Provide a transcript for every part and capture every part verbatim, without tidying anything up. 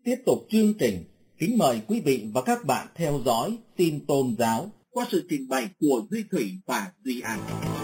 Tiếp tục chương trình, kính mời quý vị và các bạn theo dõi tin tôn giáo qua sự trình bày của Duy Thủy và Duy An.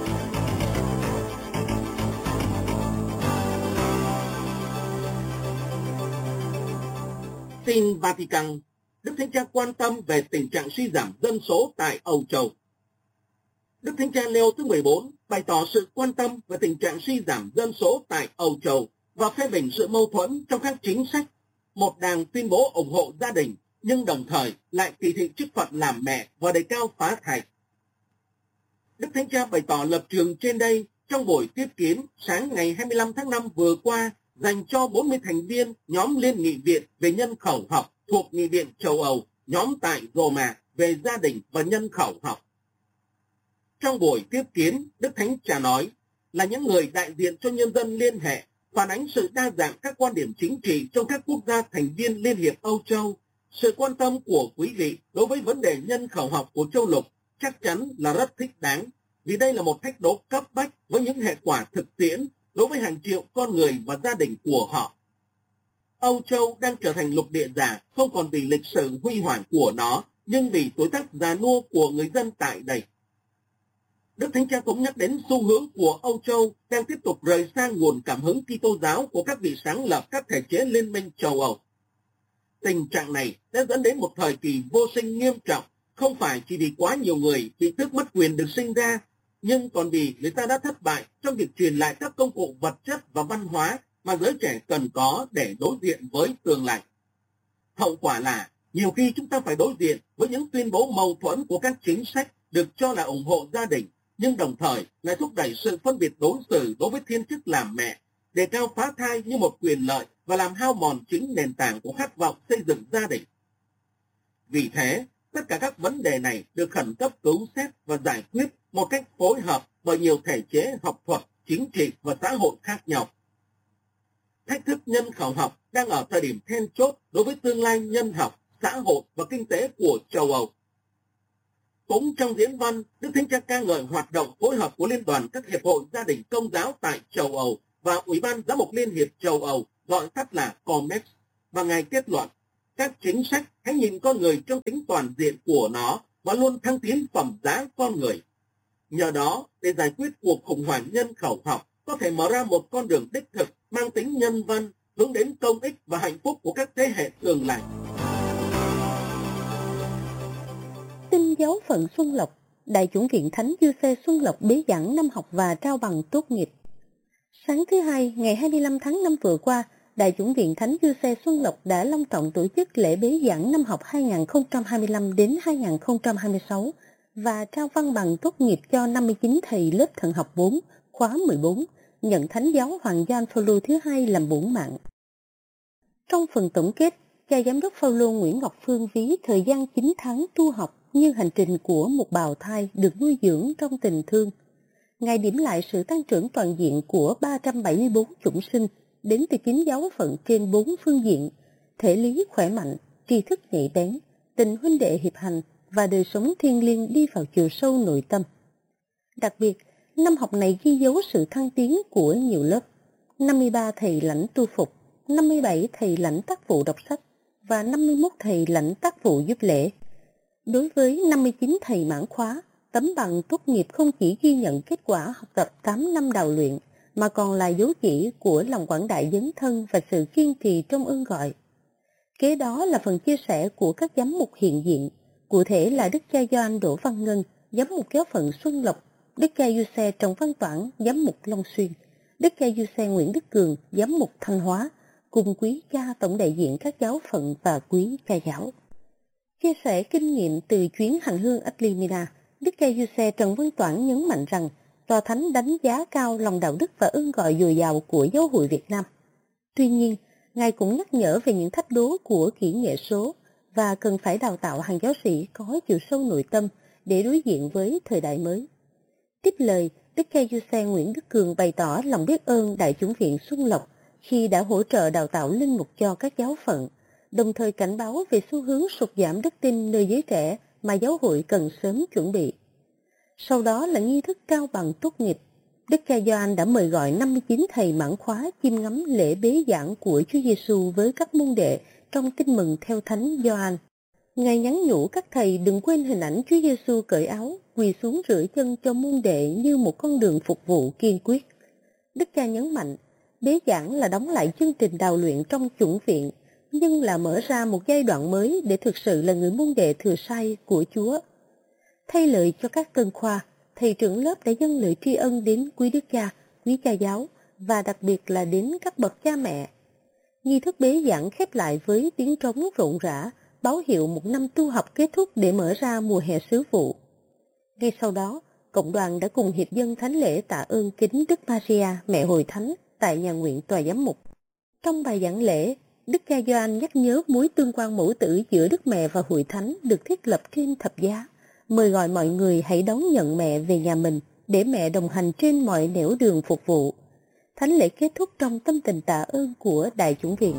Tin Vatican, Đức Thánh Cha quan tâm về tình trạng suy giảm dân số tại Âu Châu. Đức Thánh Cha Leo thứ mười bốn bày tỏ sự quan tâm về tình trạng suy giảm dân số tại Âu Châu và phê bình sự mâu thuẫn trong các chính sách. Một đảng tuyên bố ủng hộ gia đình, nhưng đồng thời lại kỳ thị chức phận làm mẹ và đề cao phá thai. Đức Thánh Cha bày tỏ lập trường trên đây trong buổi tiếp kiến sáng ngày hai mươi lăm tháng năm vừa qua dành cho bốn mươi thành viên nhóm Liên nghị viện về nhân khẩu học thuộc Nghị viện châu Âu, nhóm tại Roma về gia đình và nhân khẩu học. Trong buổi tiếp kiến, Đức Thánh Cha nói là những người đại diện cho nhân dân liên hệ, phản ánh sự đa dạng các quan điểm chính trị trong các quốc gia thành viên Liên hiệp Âu Châu. Sự quan tâm của quý vị đối với vấn đề nhân khẩu học của châu lục chắc chắn là rất thích đáng, vì đây là một thách đố cấp bách với những hệ quả thực tiễn đối với hàng triệu con người và gia đình của họ. Âu Châu đang trở thành lục địa già không còn vì lịch sử huy hoàng của nó, nhưng vì tuổi tác già nua của người dân tại đây. Đức Thánh Cha cũng nhắc đến xu hướng của Âu Châu đang tiếp tục rời xa nguồn cảm hứng Kitô giáo của các vị sáng lập các thể chế Liên minh châu Âu. Tình trạng này đã dẫn đến một thời kỳ vô sinh nghiêm trọng, không phải chỉ vì quá nhiều người bị tước mất quyền được sinh ra, nhưng còn vì người ta đã thất bại trong việc truyền lại các công cụ vật chất và văn hóa mà giới trẻ cần có để đối diện với tương lai. Hậu quả là nhiều khi chúng ta phải đối diện với những tuyên bố mâu thuẫn của các chính sách được cho là ủng hộ gia đình, nhưng đồng thời lại thúc đẩy sự phân biệt đối xử đối với thiên chức làm mẹ, đề cao phá thai như một quyền lợi và làm hao mòn chính nền tảng của khát vọng xây dựng gia đình. Vì thế, tất cả các vấn đề này được khẩn cấp cứu xét và giải quyết một cách phối hợp bởi nhiều thể chế học thuật, chính trị và xã hội khác nhau. Thách thức nhân khẩu học đang ở thời điểm then chốt đối với tương lai nhân học, xã hội và kinh tế của châu Âu. Cũng trong diễn văn, Đức Thánh Cha ca ngợi hoạt động phối hợp của Liên đoàn các hiệp hội gia đình công giáo tại châu Âu và Ủy ban Giám mục Liên hiệp châu Âu, gọi tắt là COMEX, và Ngài kết luận, các chính sách hãy nhìn con người trong tính toàn diện của nó và luôn thăng tiến phẩm giá con người. Nhờ đó, để giải quyết cuộc khủng hoảng nhân khẩu học, có thể mở ra một con đường đích thực mang tính nhân văn, hướng đến công ích và hạnh phúc của các thế hệ tương lai. Tin giáo phận Xuân Lộc, Đại chủng viện Thánh Giuse Xuân Lộc bế giảng năm học và trao bằng tốt nghiệp. Sáng thứ Hai, ngày hai mươi lăm tháng năm vừa qua, Đại chủng viện Thánh Giuse Xuân Lộc đã long trọng tổ chức lễ bế giảng năm học hai nghìn không trăm hai mươi lăm đến hai nghìn không trăm hai mươi sáu và trao văn bằng tốt nghiệp cho năm mươi chín thầy lớp thần học bốn, khóa mười bốn, nhận Thánh giáo Hoàng Gioan Phaolô thứ hai làm bổn mạng. Trong phần tổng kết, cha giám đốc Phaolô Nguyễn Ngọc Phương ví thời gian chín tháng tu học như hành trình của một bào thai được nuôi dưỡng trong tình thương. Ngài điểm lại sự tăng trưởng toàn diện của ba trăm bảy mươi tư chủng sinh đến từ chín giáo phận trên bốn phương diện: thể lý khỏe mạnh, tri thức nhạy bén, tình huynh đệ hiệp hành và đời sống thiêng liêng đi vào chiều sâu nội tâm. Đặc biệt, năm học này ghi dấu sự thăng tiến của nhiều lớp: năm mươi ba thầy lãnh tu phục, năm mươi bảy thầy lãnh tác vụ đọc sách và năm mươi mốt thầy lãnh tác vụ giúp lễ. Đối với năm mươi chín thầy mãn khóa, tấm bằng tốt nghiệp không chỉ ghi nhận kết quả học tập tám năm đào luyện, mà còn là dấu chỉ của lòng quảng đại dấn thân và sự kiên trì trong ơn gọi. Kế đó là phần chia sẻ của các giám mục hiện diện, cụ thể là Đức cha Gioan Đỗ Văn Ngân, giám mục giáo phận Xuân Lộc, Đức cha Giuse Trần Văn Toản, giám mục Long Xuyên, Đức cha Giuse Nguyễn Đức Cường, giám mục Thanh Hóa, cùng quý cha tổng đại diện các giáo phận và quý cha giáo. Chia sẻ kinh nghiệm từ chuyến hành hương Adlimina, Đức cha Giuse Trần Văn Toản nhấn mạnh rằng Tòa Thánh đánh giá cao lòng đạo đức và ơn gọi dồi dào của giáo hội Việt Nam. Tuy nhiên, Ngài cũng nhắc nhở về những thách đố của kỹ nghệ số và cần phải đào tạo hàng giáo sĩ có chiều sâu nội tâm để đối diện với thời đại mới. Tiếp lời, Đức cha Giuse Nguyễn Đức Cường bày tỏ lòng biết ơn Đại chủng viện Xuân Lộc khi đã hỗ trợ đào tạo linh mục cho các giáo phận, đồng thời cảnh báo về xu hướng sụt giảm đức tin nơi giới trẻ mà giáo hội cần sớm chuẩn bị. Sau đó là nghi thức trao bằng tốt nghiệp. Đức cha Gioan đã mời gọi năm mươi chín thầy mãn khóa chiêm ngắm lễ bế giảng của Chúa Giêsu với các môn đệ trong Tin mừng theo Thánh Gioan. Ngài nhắn nhủ các thầy đừng quên hình ảnh Chúa Giêsu cởi áo, quỳ xuống rửa chân cho môn đệ như một con đường phục vụ kiên quyết. Đức cha nhấn mạnh, bế giảng là đóng lại chương trình đào luyện trong chủng viện, nhưng là mở ra một giai đoạn mới để thực sự là người môn đệ thừa sai của Chúa. Thay lời cho các tân khoa, thầy trưởng lớp đã dâng lời tri ân đến quý đức cha, quý cha giáo và đặc biệt là đến các bậc cha mẹ. Nghi thức bế giảng khép lại với tiếng trống rộn rã, báo hiệu một năm tu học kết thúc để mở ra mùa hè sứ vụ. Ngay sau đó, cộng đoàn đã cùng hiệp dân thánh lễ tạ ơn kính Đức Maria, mẹ Hội Thánh tại nhà nguyện tòa giám mục. Trong bài giảng lễ, Đức cha Gioan nhắc nhớ mối tương quan mẫu tử giữa Đức Mẹ và Hội Thánh được thiết lập trên thập giá, mời gọi mọi người hãy đón nhận mẹ về nhà mình để mẹ đồng hành trên mọi nẻo đường phục vụ. Thánh lễ kết thúc trong tâm tình tạ ơn của Đại chủng viện.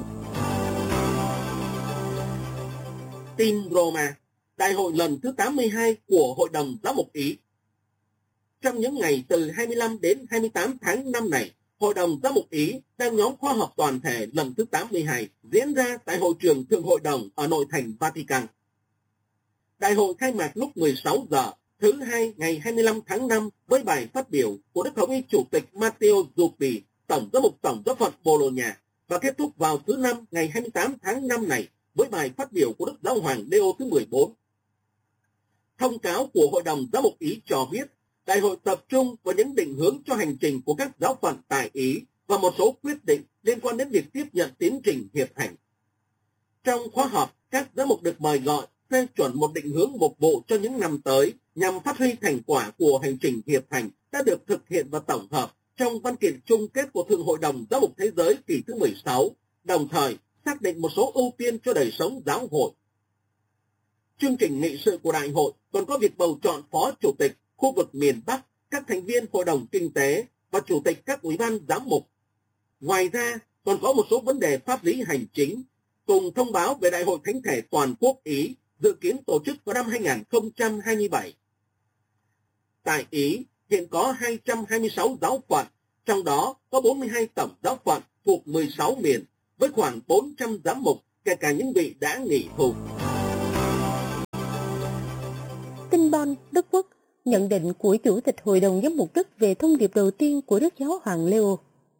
Tin Roma, Đại hội lần thứ tám mươi hai của Hội đồng Giáo mục Ý. Trong những ngày từ hai mươi lăm đến hai mươi tám tháng năm này, Hội đồng Giáo mục Ý đang nhóm khoa học toàn thể lần thứ tám mươi hai diễn ra tại Hội trường Thượng Hội đồng ở nội thành Vatican. Đại hội khai mạc lúc mười sáu giờ thứ hai ngày hai mươi lăm tháng năm với bài phát biểu của Đức Hồng Y Chủ tịch Matteo Zuppi, Tổng giám mục Tổng giáo phận Bologna, và kết thúc vào thứ năm ngày hai mươi tám tháng năm này với bài phát biểu của Đức Giáo hoàng Leo thứ mười bốn. Thông cáo của Hội đồng Giáo mục Ý cho biết, đại hội tập trung vào những định hướng cho hành trình của các giáo phận tại Ý và một số quyết định liên quan đến việc tiếp nhận tiến trình hiệp hành. Trong khóa họp, các giám mục được mời gọi phê chuẩn một định hướng mục vụ cho những năm tới nhằm phát huy thành quả của hành trình hiệp hành đã được thực hiện và tổng hợp trong văn kiện chung kết của Thượng Hội đồng Giáo mục Thế giới kỳ thứ mười sáu, đồng thời xác định một số ưu tiên cho đời sống giáo hội. Chương trình nghị sự của đại hội còn có việc bầu chọn phó chủ tịch khu vực miền Bắc, các thành viên Hội đồng Kinh tế và chủ tịch các ủy ban giám mục. Ngoài ra, còn có một số vấn đề pháp lý hành chính, cùng thông báo về Đại hội Thánh thể Toàn quốc Ý dự kiến tổ chức vào năm hai nghìn không trăm hai mươi bảy. Tại Ý, hiện có hai trăm hai mươi sáu giáo phận, trong đó có bốn mươi hai tổng giáo phận thuộc mười sáu miền, với khoảng bốn trăm giám mục, kể cả những vị đã nghỉ hưu. Tin Bonn, Đức Quốc, nhận định của Chủ tịch Hội đồng Giám mục Đức về thông điệp đầu tiên của Đức Giáo hoàng Leo.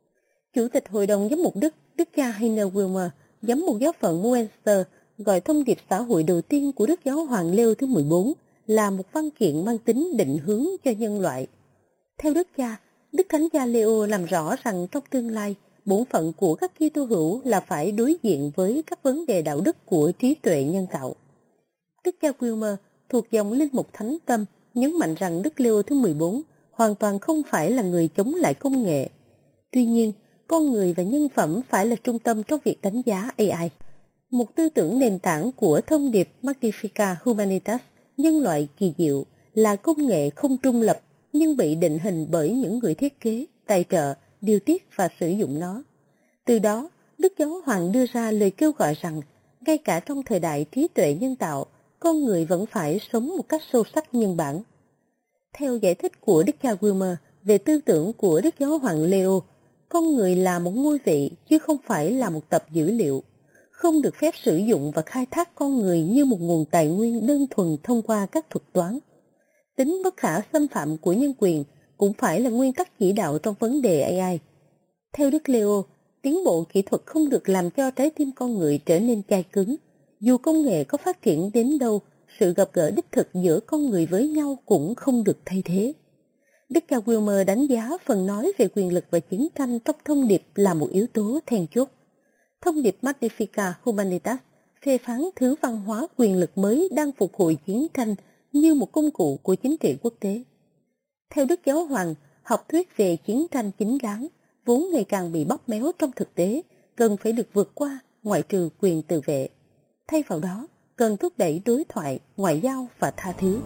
Chủ tịch Hội đồng Giám mục Đức, Đức cha Heiner Wilmer, giám mục giáo phận Münster, gọi thông điệp xã hội đầu tiên của Đức Giáo hoàng Leo thứ mười bốn là một văn kiện mang tính định hướng cho nhân loại. Theo Đức cha, Đức Thánh cha Leo làm rõ rằng trong tương lai, bổn phận của các Kitô hữu là phải đối diện với các vấn đề đạo đức của trí tuệ nhân tạo. Đức cha Wilmer, thuộc dòng linh mục Thánh Tâm, nhấn mạnh rằng Đức Leo thứ mười bốn hoàn toàn không phải là người chống lại công nghệ. Tuy nhiên, con người và nhân phẩm phải là trung tâm trong việc đánh giá a i. Một tư tưởng nền tảng của thông điệp Magnificat Humanitas, nhân loại kỳ diệu, là công nghệ không trung lập nhưng bị định hình bởi những người thiết kế, tài trợ, điều tiết và sử dụng nó. Từ đó, Đức Giáo hoàng đưa ra lời kêu gọi rằng, ngay cả trong thời đại trí tuệ nhân tạo, con người vẫn phải sống một cách sâu sắc nhân bản. Theo giải thích của Đức cha Wilmer về tư tưởng của Đức Giáo hoàng Leo, con người là một ngôi vị chứ không phải là một tập dữ liệu, không được phép sử dụng và khai thác con người như một nguồn tài nguyên đơn thuần thông qua các thuật toán. Tính bất khả xâm phạm của nhân quyền cũng phải là nguyên tắc chỉ đạo trong vấn đề a i. Theo Đức Leo, tiến bộ kỹ thuật không được làm cho trái tim con người trở nên chai cứng. Dù công nghệ có phát triển đến đâu, sự gặp gỡ đích thực giữa con người với nhau cũng không được thay thế. Đức cha Wilmer đánh giá phần nói về quyền lực và chiến tranh trong thông điệp là một yếu tố then chốt. Thông điệp Magnificat Humanitas phê phán thứ văn hóa quyền lực mới đang phục hồi chiến tranh như một công cụ của chính trị quốc tế. Theo Đức Giáo hoàng, học thuyết về chiến tranh chính đáng, vốn ngày càng bị bóp méo trong thực tế, cần phải được vượt qua ngoại trừ quyền tự vệ. Thay vào đó, cần thúc đẩy đối thoại, ngoại giao và tha thứ.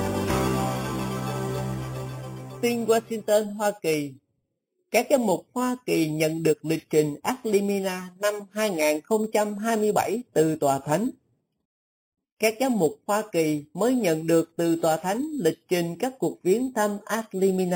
Tin Washington, Hoa Kỳ. Các giám mục Hoa Kỳ nhận được lịch trình Ad Limina năm hai nghìn không trăm hai mươi bảy từ Tòa Thánh. Các giám mục Hoa Kỳ mới nhận được từ Tòa Thánh lịch trình các cuộc viếng thăm Ad Limina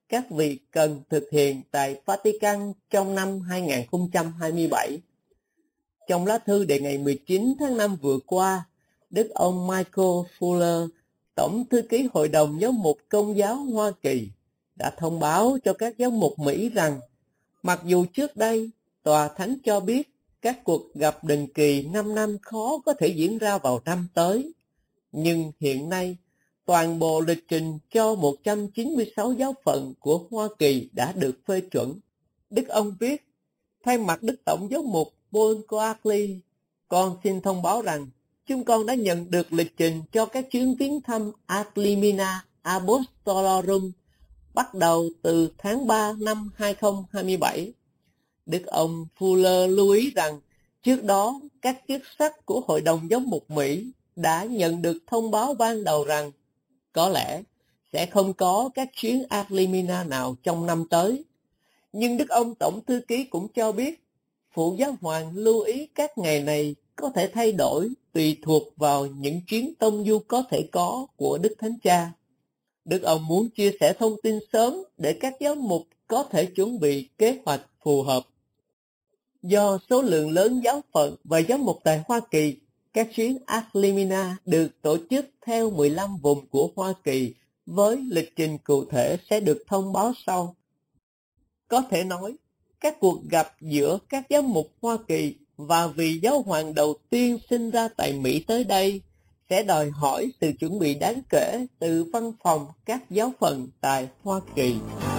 các vị cần thực hiện tại Vatican trong năm hai không hai bảy. Trong lá thư đề ngày mười chín tháng năm vừa qua, Đức ông Michael Fuller, Tổng thư ký Hội đồng Giáo mục Công giáo Hoa Kỳ, đã thông báo cho các giáo mục Mỹ rằng, mặc dù trước đây Tòa Thánh cho biết các cuộc gặp định kỳ năm năm khó có thể diễn ra vào năm tới, nhưng hiện nay toàn bộ lịch trình cho một trăm chín mươi sáu giáo phận của Hoa Kỳ đã được phê chuẩn. Đức ông viết, thay mặt Đức Tổng giáo mục Paul Coakley, con xin thông báo rằng chúng con đã nhận được lịch trình cho các chuyến viếng thăm Ad limina Apostolorum bắt đầu từ tháng ba năm hai không hai bảy. Đức ông Fuller lưu ý rằng trước đó các chức sắc của Hội đồng Giáo mục Mỹ đã nhận được thông báo ban đầu rằng có lẽ sẽ không có các chuyến Ad limina nào trong năm tới. Nhưng Đức ông Tổng thư ký cũng cho biết Phụ Giáo Hoàng lưu ý các ngày này có thể thay đổi tùy thuộc vào những chuyến tông du có thể có của Đức Thánh Cha. Đức ông muốn chia sẻ thông tin sớm để các giáo mục có thể chuẩn bị kế hoạch phù hợp. Do số lượng lớn giáo phận và giáo mục tại Hoa Kỳ, các chuyến Ad limina được tổ chức theo mười lăm vùng của Hoa Kỳ với lịch trình cụ thể sẽ được thông báo sau. Có thể nói, các cuộc gặp giữa các giáo mục Hoa Kỳ và vị giáo hoàng đầu tiên sinh ra tại Mỹ tới đây sẽ đòi hỏi sự chuẩn bị đáng kể từ văn phòng các giáo phận tại Hoa Kỳ.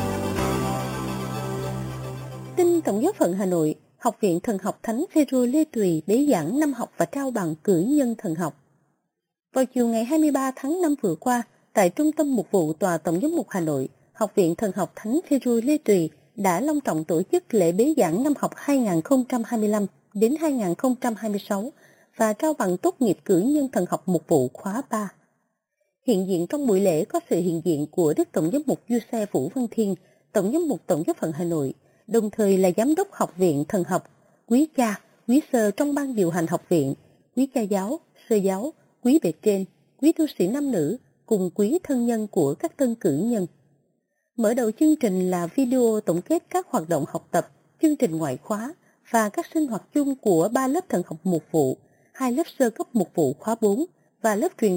Tin Tổng giáo phận Hà Nội, Học viện Thần học Thánh Phêrô Lê Tùy bế giảng năm học và trao bằng cử nhân thần học. Vào chiều ngày hai mươi ba tháng năm vừa qua, tại Trung tâm Mục vụ Tòa Tổng giám mục Hà Nội, Học viện Thần học Thánh Phêrô Lê Tùy đã long trọng tổ chức lễ bế giảng năm học hai nghìn không trăm hai mươi lăm đến hai nghìn không trăm hai mươi sáu và trao bằng tốt nghiệp cử nhân thần học mục vụ khóa ba. Hiện diện trong buổi lễ có sự hiện diện của Đức Tổng giám mục Giuse Vũ Văn Thiên, Tổng giám mục Tổng giáo phận Hà Nội, đồng thời là Giám đốc Học viện Thần học, quý cha, quý sơ trong ban điều hành học viện, quý cha giáo, sơ giáo, quý bề trên, quý tu sĩ nam nữ, cùng quý thân nhân của các tân cử nhân. Mở đầu chương trình là video tổng kết các hoạt động học tập, chương trình ngoại khóa và các sinh hoạt chung của ba lớp thần học mục vụ, hai lớp sơ cấp mục vụ khóa bốn và lớp truyền